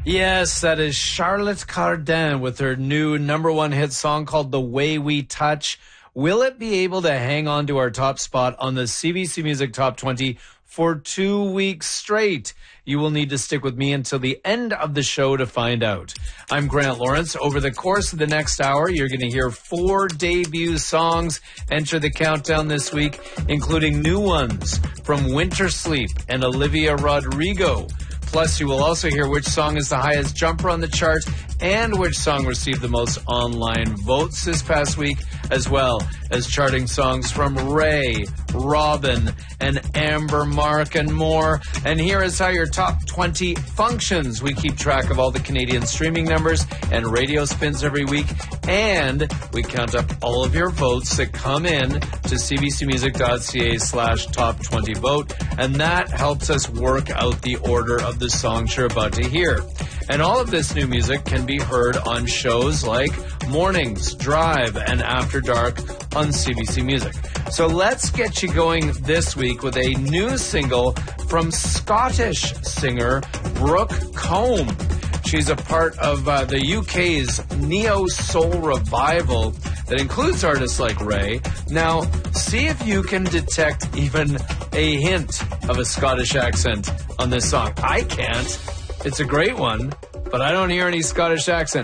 Yes, that is Charlotte Cardin with her new #1 hit song called The Way We Touch. Will it be able to hang on to our top spot on the CBC Music Top 20 for 2 weeks straight? You will need to stick with me until the end of the show to find out. I'm Grant Lawrence. Over the course of the next hour, you're going to hear 4 debut songs enter the countdown this week, including new ones from Winter Sleep and Olivia Rodrigo. Plus, you will also hear which song is the highest jumper on the chart and which song received the most online votes this past week, as well as charting songs from Ray, Robin, and Amber Mark, and more. And here is how your top 20 functions. We keep track of all the Canadian streaming numbers and radio spins every week, and we count up all of your votes that come in to cbcmusic.ca/top20vote, and that helps us work out the order of the songs you're about to hear. And all of this new music can be heard on shows like Mornings, Drive, and After Dark on CBC Music. So let's get you going this week with a new single from Scottish singer Brooke Combe. She's a part of the UK's neo-soul revival that includes artists like Ray. Now, see if you can detect even a hint of a Scottish accent on this song. I can't. It's a great one, but I don't hear any Scottish accent.